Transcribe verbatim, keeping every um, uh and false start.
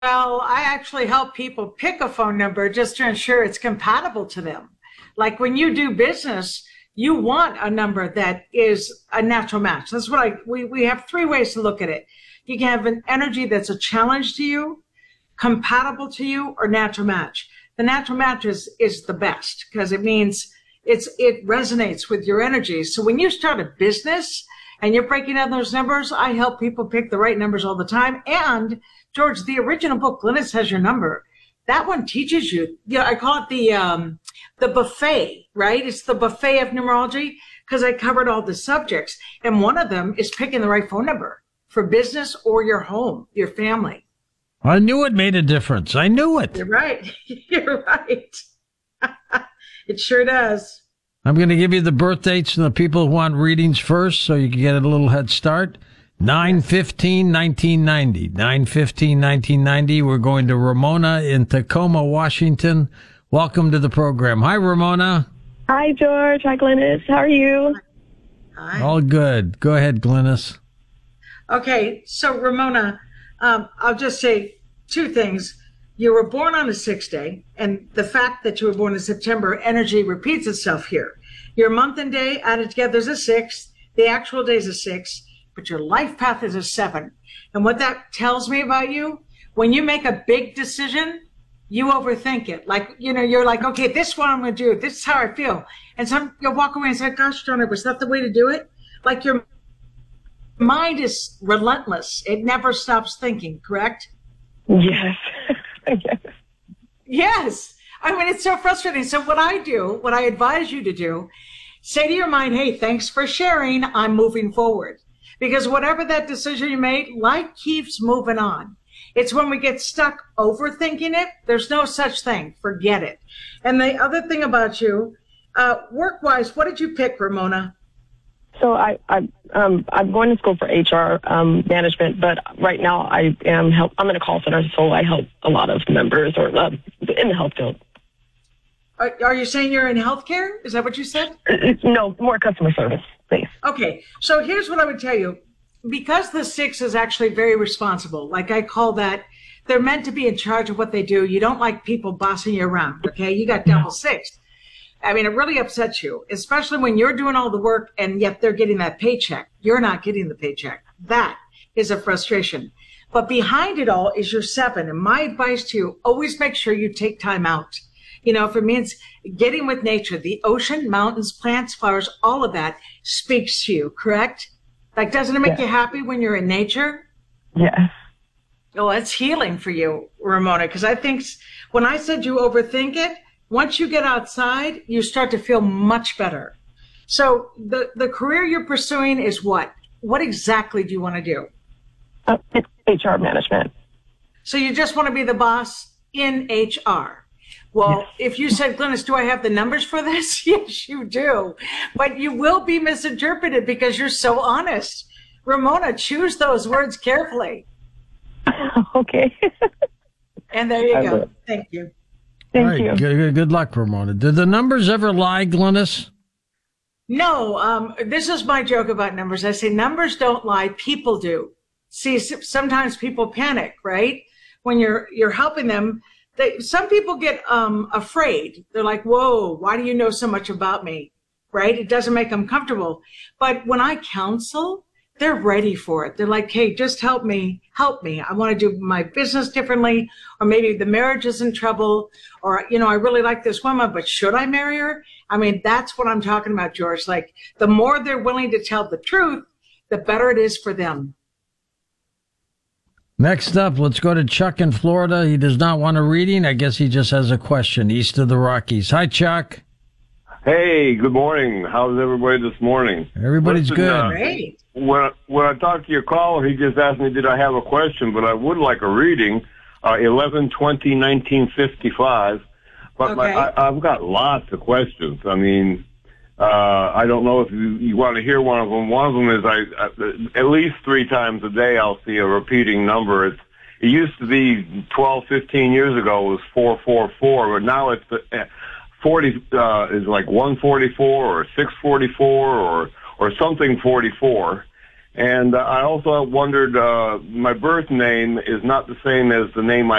Well, I actually help people pick a phone number just to ensure it's compatible to them. Like when you do business, you want a number that is a natural match. That's what I, we, we have three ways to look at it. You can have an energy that's a challenge to you, compatible to you, or natural match. The natural match is, is the best because it means it's, it resonates with your energy. So when you start a business and you're breaking down those numbers, I help people pick the right numbers all the time. And George, the original book, Glynis Has Your Number, that one teaches you, you know, I call it the, um, the buffet, right? It's the buffet of numerology because I covered all the subjects. And one of them is picking the right phone number for business or your home, your family. I knew it made a difference. I knew it. You're right. You're right. It sure does. I'm going to give you the birth dates and the people who want readings first so you can get a little head start. nine fifteen nineteen ninety. nine fifteen nineteen ninety. We're going to Ramona in Tacoma, Washington. Welcome to the program. Hi, Ramona. Hi, George. Hi, Glynis. How are you? Hi. All good. Go ahead, Glynis. Okay, so Ramona, um, I'll just say two things. You were born on a sixth day, and the fact that you were born in September, energy repeats itself here. Your month and day added together is a six. The actual day is a six, but your life path is a seven. And what that tells me about you, when you make a big decision, you overthink it. Like, you know, you're like, okay, this is what I'm going to do. This is how I feel. And some, you'll walk away and say, gosh, darn it, was that the way to do it? Like your mind is relentless. It never stops thinking, correct? Yes. Yes. Yes. I mean, it's so frustrating. So what I do, what I advise you to do, say to your mind, hey, thanks for sharing. I'm moving forward. Because whatever that decision you made, life keeps moving on. It's when we get stuck overthinking it, there's no such thing. Forget it. And the other thing about you, uh, work-wise, what did you pick, Ramona? So I, I, um, I'm going to school for H R um, management, but right now I am help. I'm in a call center, so I help a lot of members or uh, in the health field. Are, are you saying you're in healthcare? Is that what you said? No, more customer service, please. Okay, so here's what I would tell you. Because the six is actually very responsible, like I call that, they're meant to be in charge of what they do. You don't like people bossing you around, okay? You got double six. I mean, it really upsets you, especially when you're doing all the work and yet they're getting that paycheck. You're not getting the paycheck. That is a frustration. But behind it all is your seven. And my advice to you, always make sure you take time out. You know, if it means getting with nature, the ocean, mountains, plants, flowers, all of that speaks to you, correct? Like, doesn't it make Yes. you happy when you're in nature? Yes. Oh, it's healing for you, Ramona, because I think when I said you overthink it, once you get outside, you start to feel much better. So the, the career you're pursuing is what? What exactly do you want to do? Uh, it's H R management. So you just want to be the boss in H R. Well, Yes. if you said, Glynis, do I have the numbers for this? Yes, you do. But you will be misinterpreted because you're so honest. Ramona, choose those words carefully. Okay. And there you I go. will. Thank you. Thank All right, you. Good, good luck, Ramona. Did the numbers ever lie, Glynis? No, um, this is my joke about numbers. I say numbers don't lie, people do. See, s- sometimes people panic, right? When you're you're helping them, they, some people get um, afraid. They're like, "Whoa, why do you know so much about me?" Right? It doesn't make them comfortable. But when I counsel, they're ready for it. They're like, "Hey, just help me, help me. I want to do my business differently, or maybe the marriage is in trouble, or you know, I really like this woman, but should I marry her?" I mean, that's what I'm talking about, George. Like, the more they're willing to tell the truth, the better it is for them. Next up, let's go to Chuck in Florida. He does not want a reading. I guess he just has a question east of the Rockies. Hi, Chuck. Hey, good morning. How's everybody this morning? Everybody's Listen, good. uh, Great. When, when I talked to your caller, he just asked me, did I have a question? But I would like a reading, uh, eleven twenty nineteen fifty-five. But my, Okay. I, I've got lots of questions. I mean, uh, I don't know if you, you want to hear one of them. One of them is I, I at least three times a day I'll see a repeating number. It's, it used to be twelve, fifteen years ago it was four four four, but now it's uh, forty uh, is like one forty-four or six forty-four or or something forty-four. And uh, I also wondered, uh, my birth name is not the same as the name I